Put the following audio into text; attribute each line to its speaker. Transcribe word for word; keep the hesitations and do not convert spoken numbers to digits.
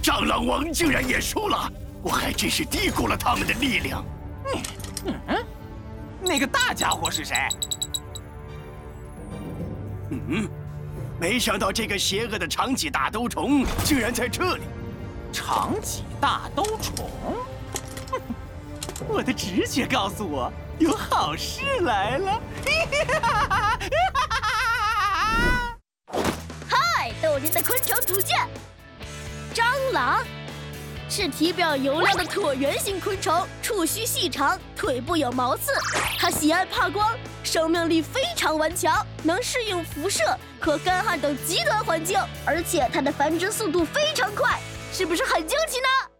Speaker 1: 蟑螂王竟然也输了，我还真是低估了他们的力量。
Speaker 2: 嗯嗯，那个大家伙是谁？
Speaker 1: 嗯，没想到这个邪恶的长脊大兜虫竟然在这里。
Speaker 2: 长脊大兜虫，我的直觉告诉我有好事来了。
Speaker 3: 嗨，斗林的昆虫图鉴。蟑螂是体表油亮的椭圆形昆虫，触须细长，腿部有毛刺。它喜爱怕光，生命力非常顽强，能适应辐射和干旱等极端环境，而且它的繁殖速度非常快，是不是很惊奇呢？